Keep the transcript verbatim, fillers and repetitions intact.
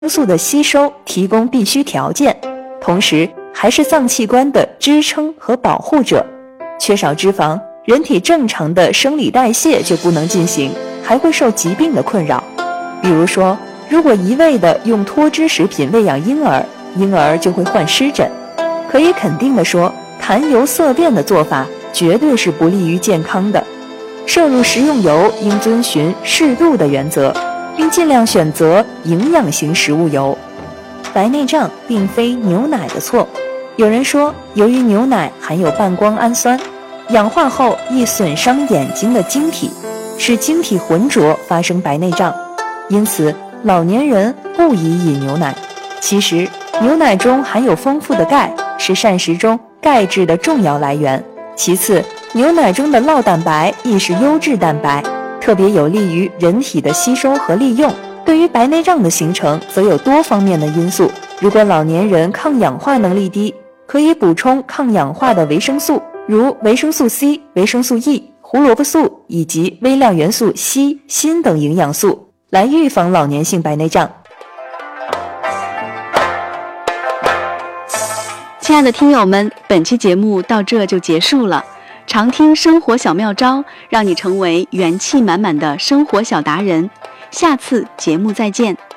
素的吸收提供必须条件，同时还是脏器官的支撑和保护者。缺少脂肪，人体正常的生理代谢就不能进行，还会受疾病的困扰。比如说，如果一味的用脱脂食品喂养婴儿，婴儿就会患湿疹。可以肯定的说，谈油色变的做法绝对是不利于健康的。摄入食用油应遵循适度的原则，并尽量选择营养型食物油。白内障并非牛奶的错。有人说，由于牛奶含有半胱氨酸，氧化后易损伤眼睛的晶体，使晶体浑浊发生白内障，因此老年人不宜饮牛奶。其实牛奶中含有丰富的钙，是膳食中钙质的重要来源。其次，牛奶中的酪蛋白亦是优质蛋白，特别有利于人体的吸收和利用。对于白内障的形成，则有多方面的因素。如果老年人抗氧化能力低，可以补充抗氧化的维生素，如维生素 C、维生素 E、胡萝卜素以及微量元素硒、锌等营养素，来预防老年性白内障。 亲爱的听友们，本期节目到这就结束了。常听生活小妙招，让你成为元气满满的生活小达人。下次节目再见。